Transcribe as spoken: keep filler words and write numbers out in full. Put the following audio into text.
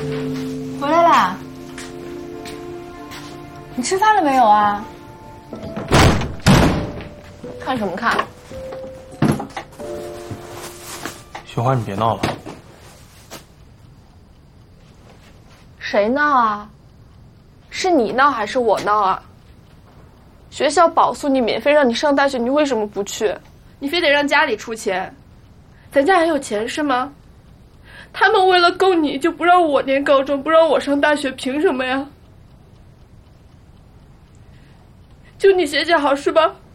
回来啦！你吃饭了没有啊？ 看什么看？ 雪花，你别闹了。 谁闹啊？是你闹还是我闹啊？学校保送你，免费让你上大学，你为什么不去？你非得让家里出钱？咱家还有钱是吗？他们为了供你就不让我念高中，不让我上大学，凭什么呀？就你学习好是吧？